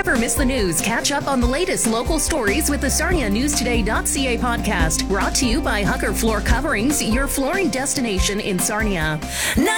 never miss the news, catch up on the latest local stories with the SarniaNewsToday.ca podcast. Brought to you by Hucker Floor Coverings, your flooring destination in Sarnia.